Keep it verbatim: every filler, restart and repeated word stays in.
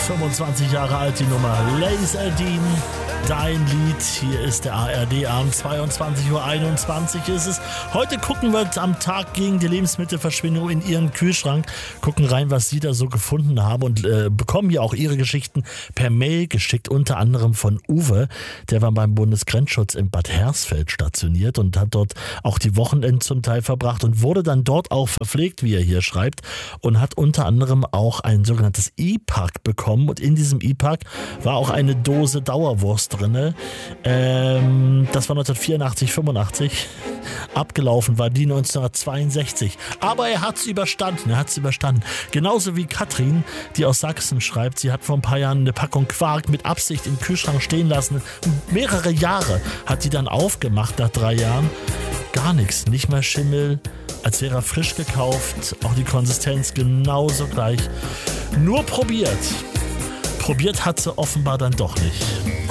fünfundzwanzig Jahre alt die Nummer. Laserdine, dein Lied. Hier ist der A R D-Abend. zweiundzwanzig Uhr einundzwanzig ist es. Heute gucken wir am Tag gegen die Lebensmittelverschwendung in Ihren Kühlschrank. Gucken rein, was Sie da so gefunden haben und äh, bekommen ja auch Ihre Geschichten per Mail geschickt. Unter anderem von Uwe. Der war beim Bundesgrenzschutz in Bad Hersfeld stationiert und hat dort auch die Wochenenden zum Teil verbracht und wurde dann dort auch verpflegt, wie er hier schreibt. Und hat unter anderem auch ein sogenanntes E-Pack bekommen. Und in diesem E-Pack war auch eine Dose Dauerwurst drin. Ähm, das war neunzehnhundertvierundachtzig, fünfundachtzig. Abgelaufen war die neunzehnhundertzweiundsechzig. Aber er hat es überstanden. Er hat es überstanden. Genauso wie Katrin, die aus Sachsen schreibt, sie hat vor ein paar Jahren eine Packung Quark mit Absicht im Kühlschrank stehen lassen. Mehrere Jahre hat die dann aufgemacht nach drei Jahren. Gar nichts, nicht mal Schimmel, als wäre er frisch gekauft. Auch die Konsistenz genauso gleich. Nur probiert. Probiert hat sie offenbar dann doch nicht.